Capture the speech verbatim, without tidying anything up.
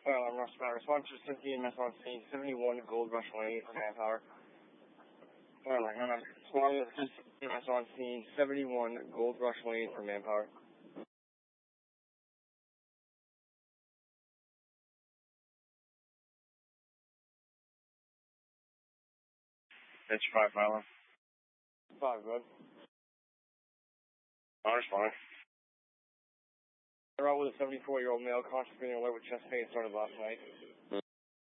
Well, I'm Russ Matt. Response to Cynthia and on scene seventy-one Gold Rush Lane for Manpower. Well, I'm on Response on scene seventy-one Gold Rush Lane for Manpower. That's five, Milo. Five, good. I'm responding. They're out with a seventy-four-year-old male conscious being alert with chest pain started last night.